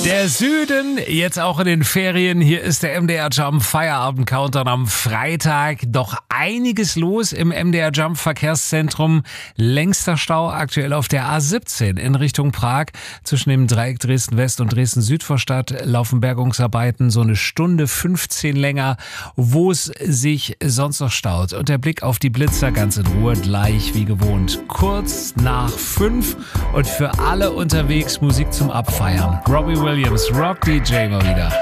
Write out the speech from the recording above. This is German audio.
Der Süden, jetzt auch in den Ferien. Hier ist der MDR Jump Feierabend Countdown am Freitag. Doch einiges los im MDR Jump Verkehrszentrum. Längster Stau aktuell auf der A17 in Richtung Prag. Zwischen dem Dreieck Dresden West und Dresden Südvorstadt laufen Bergungsarbeiten so eine Stunde 15 länger, wo es sich sonst noch staut. Und der Blick auf die Blitzer ganz in Ruhe, gleich wie gewohnt. Kurz nach 5 und für alle unterwegs Musik zum Abfeiern. Robbie Williams, Rock DJ mal wieder.